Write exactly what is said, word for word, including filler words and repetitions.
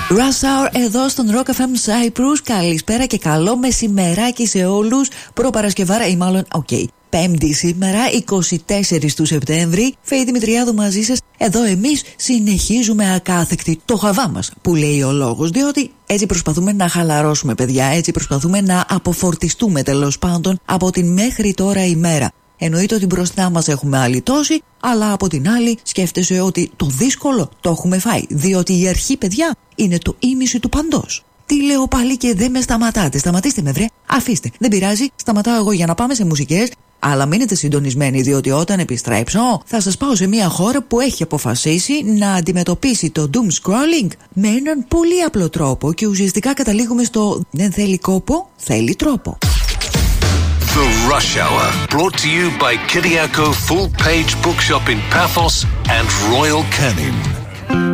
Rush Hour εδώ στον Rock εφ εμ Cyprus. Καλησπέρα και καλό μεσημεράκι σε όλους. Προπαρασκευάρα ή μάλλον, οκ, okay, Πέμπτη σήμερα, είκοσι τέσσερις του Σεπτέμβρη. Φέη Δημητριάδου μαζί σας. Εδώ εμείς συνεχίζουμε ακάθεκτη το χαβά μας, που λέει ο λόγος. Διότι έτσι προσπαθούμε να χαλαρώσουμε, παιδιά. Έτσι προσπαθούμε να αποφορτιστούμε, τέλος πάντων, από την μέχρι τώρα ημέρα. Εννοείται ότι μπροστά μας έχουμε άλλη τόση, αλλά από την άλλη σκέφτεσαι ότι το δύσκολο το έχουμε φάει. Διότι η αρχή, παιδιά, είναι το ίμιση του παντός. Τι λέω πάλι και δεν με σταματάτε? Σταματήστε με, βρε. Αφήστε. Δεν πειράζει. Σταματάω εγώ για να πάμε σε μουσικές. Αλλά μείνετε συντονισμένοι, διότι όταν επιστρέψω θα σας πάω σε μια χώρα που έχει αποφασίσει να αντιμετωπίσει το doom scrolling με έναν πολύ απλό τρόπο. Και ουσιαστικά καταλήγουμε στο δεν θέλει κόπο, θέλει τρόπο. The Rush Hour, brought to you by Kyriako Full Page Bookshop in Paphos and Royal Canin.